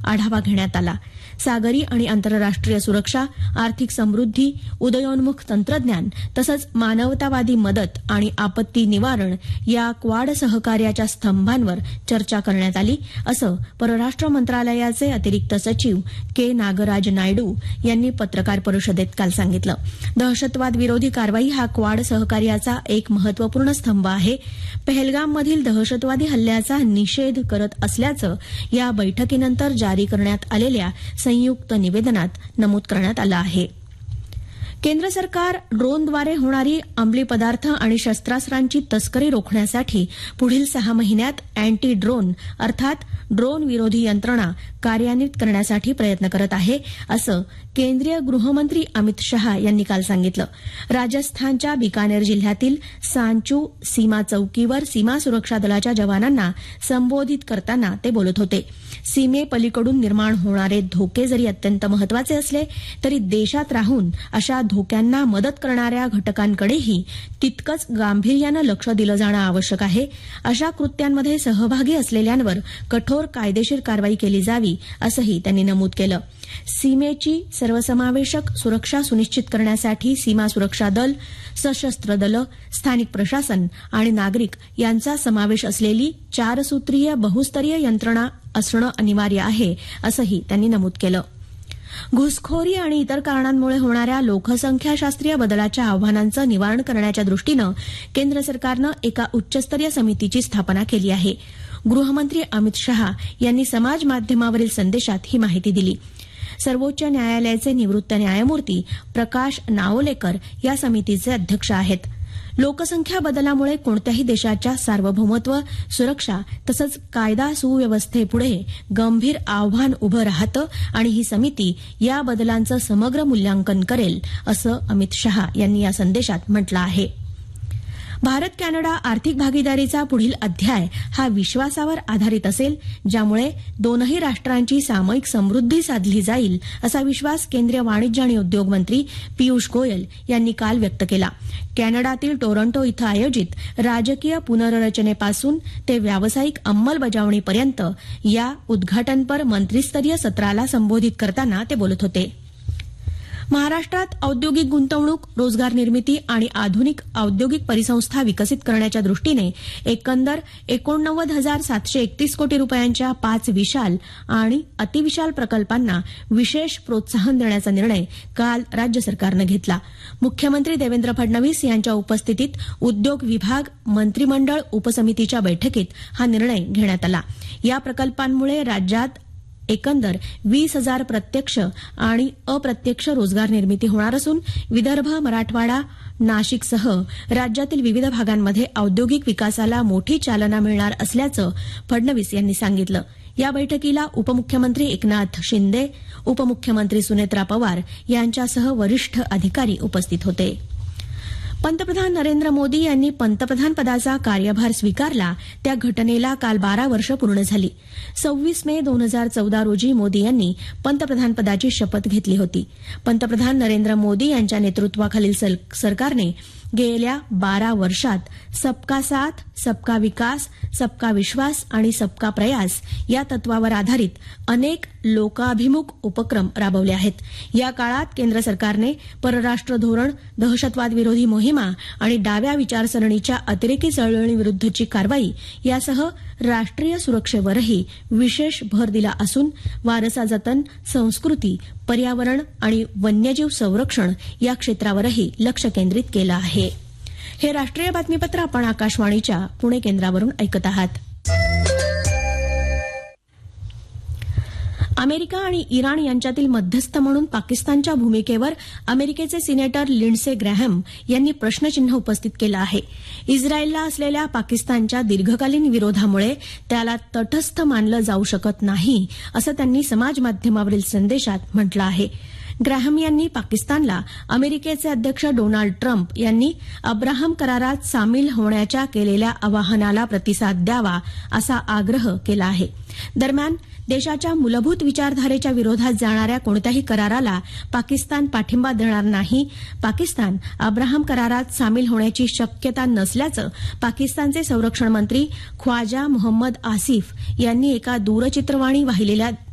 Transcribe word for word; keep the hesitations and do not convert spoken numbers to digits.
आढावा घेण्यात आला. सागरी आणि आंतरराष्ट्रीय सुरक्षा, आर्थिक समृद्धी, उदयोन्मुख तंत्रज्ञान तसंच मानवतावादी मदत आणि आपत्ती निवारण या क्वाड सहकार्याच्या स्तंभांवर चर्चा करण्यात आली, असं परराष्ट्र मंत्रालयाचे अतिरिक्त सचिव के नागराज नायडू यांनी पत्रकार परिषदेत काल सांगितलं. दहशतवाद विरोधी कारवाई हा क्वाड सहकार्याचा एक महत्वपूर्ण स्तंभ आहे. पहलगाममधील दहशतवादी हल्ल्याचा निषेध करत असल्याचं या बैठकीनंतर जारी करण्यात आलेल्या संयुक्त निवेदनात नमूद करण्यात आलं आहे. केंद्र सरकार ड्रोनद्वारे होणारी अंमली पदार्थ आणि शस्त्रास्त्रांची तस्करी रोखण्यासाठी पुढील सहा महिन्यात अँटी ड्रोन अर्थात ड्रोन विरोधी यंत्रणा कार्यान्वित करण्यासाठी प्रयत्न करत आहे, असं केंद्रीय गृहमंत्री अमित शहा यांनी काल सांगितलं. राजस्थानच्या बिकानेर जिल्ह्यातील सांचू सीमा चौकीवर सीमा सुरक्षा दलाच्या जवानांना संबोधित करताना ते बोलत होते. सीमेपलीकडून निर्माण होणारे धोके जरी अत्यंत महत्वाचे असले तरी देशात राहून अशा धोक्यांना मदत करणाऱ्या घटकांकडेही तितकंच गांभीर्यानं लक्ष दिलं जाणं आवश्यक आहे. अशा कृत्यांमध्ये सहभागी असलेल्यांवर कठोर कायदेशीर कारवाई केली जावी, असंही त्यांनी नमूद केलं. सीमेची सर्वसमावेशक सुरक्षा सुनिश्चित करण्यासाठी सीमा सुरक्षा दल, सशस्त्र दलं, स्थानिक प्रशासन आणि नागरिक यांचा समावेश असलेली चारसूत्रीय बहुस्तरीय यंत्रणा असणं अनिवार्य आहे, असंही त्यांनी नमूद केलं. घुसखोरी आणि इतर कारणांमुळे होणाऱ्या लोकसंख्याशास्त्रीय बदलाच्या आव्हानांचं निवारण करण्याच्या दृष्टीनं केंद्र सरकारनं एका उच्चस्तरीय समितीची स्थापना केली आहे. गृहमंत्री अमित शहा यांनी समाज माध्यमावरील संदेशात ही माहिती दिली. सर्वोच्च न्यायालयाचे निवृत्त न्यायमूर्ती प्रकाश नावलेकर या समितीचे अध्यक्ष आहेत. लोकसंख्या बदलामुळे कोणत्याही देशाच्या सार्वभौमत्व, सुरक्षा तसंच कायदा सुव्यवस्थेपुढे गंभीर आव्हान उभं राहतं आणि ही समिती या बदलांचं समग्र मूल्यांकन करेल, असं अमित शहा यांनी या संदेशात म्हटलं आहे. भारत कॅनडा आर्थिक भागीदारीचा पुढील अध्याय हा विश्वासावर आधारित असेल, ज्यामुळे दोनही राष्ट्रांची सामायिक समृद्धी साधली जाईल, असा विश्वास केंद्रीय वाणिज्य आणि उद्योग मंत्री पियुष गोयल यांनी काल व्यक्त केला. कॅनडातील टोरंटो इथं आयोजित राजकीय पुनर्रचनेपासून ते व्यावसायिक अंमलबजावणीपर्यंत या उद्घाटनपर मंत्रिस्तरीय सत्राला संबोधित करताना ते बोलत होते. महाराष्ट्रात औद्योगिक गुंतवणूक, रोजगार निर्मिती आणि आधुनिक औद्योगिक परिसंस्था विकसित करण्याच्या दृष्टीने एकंदर एकोणनव्वद हजार सातशे एकतीस कोटी रुपयांच्या पाच विशाल आणि अतिविशाल प्रकल्पांना विशेष प्रोत्साहन देण्याचा निर्णय काल राज्य सरकारनं घेतला. मुख्यमंत्री देवेंद्र फडणवीस यांच्या उपस्थितीत उद्योग विभाग मंत्रिमंडळ उपसमितीच्या बैठकीत हा निर्णय घेण्यात आला. या प्रकल्पांमुळे राज्यात एकंदर वीस हजार प्रत्यक्ष आणि अप्रत्यक्ष रोजगार निर्मिती होणार असून विदर्भ, मराठवाडा, नाशिकसह राज्यातील विविध भागांमध्ये औद्योगिक विकासाला मोठी चालना मिळणार असल्याचं फडणवीस यांनी सांगितलं. या बैठकीला उपमुख्यमंत्री एकनाथ शिंदे, उपमुख्यमंत्री सुनेत्रा पवार यांच्यासह वरिष्ठ अधिकारी उपस्थित होते. पंतप्रधान नरेंद्र मोदी यांनी पंतप्रधानपदाचा कार्यभार स्वीकारला त्या घटनेला काल बारा वर्ष पूर्ण झाली. सव्वीस मे दोन हजार चौदा रोजी मोदी यांनी पंतप्रधानपदाची शपथ घेतली होती. पंतप्रधान नरेंद्र मोदी यांच्या नेतृत्वाखालील सरकारने गेल्या बारा वर्षात सबका साथ, सबका विकास, सबका विश्वास आणि सबका प्रयास या तत्वावर आधारित अनेक लोकाभिमुख उपक्रम राबवले आहेत. या काळात केंद्र सरकारने परराष्ट्र धोरण, दहशतवाद विरोधी मोहिमा आणि डाव्या विचारसरणीच्या अतिरेकी चळवळीविरुद्धची कारवाई यासह राष्ट्रीय सुरक्षेवरही विशेष भर दिला असून वारसा जतन, संस्कृती, पर्यावरण आणि वन्यजीव संरक्षण या क्षेत्रावरही लक्ष केंद्रित केलं आहे. हे राष्ट्रीय बातमीपत्र आपण आकाशवाणीच्या पुणे केंद्रावरून ऐकत आहात. अमेरिका आणि इराण यांच्यातील मध्यस्थ म्हणून पाकिस्तानच्या भूमिकेवर अमेरिकेचे सिनेटर लिंडसे ग्रॅहम यांनी प्रश्नचिन्ह उपस्थित केलं आहे. इस्रायलला असलेल्या पाकिस्तानच्या दीर्घकालीन विरोधामुळे त्याला तटस्थ मानलं जाऊ शकत नाही, असं त्यांनी समाजमाध्यमावरील संदेशात म्हटलं आहे. ग्रॅहम यांनी पाकिस्तानला अमेरिकेचे अध्यक्ष डोनाल्ड ट्रम्प यांनी अब्राहम करारात सामील होण्याच्या केलेल्या आवाहनाला प्रतिसाद द्यावा असा आग्रह केला आहे. दरम्यान देशाच्या मूलभूत विचारधारेच्या विरोधात जाणाऱ्या कोणत्याही कराराला पाकिस्तान पाठिंबा देणार नाही. पाकिस्तान अब्राहम करारात सामील होण्याची शक्यता नसल्याचं पाकिस्तानचे संरक्षण मंत्री ख्वाजा मोहम्मद आसिफ यांनी एका दूरचित्रवाणी वाहिलेल्या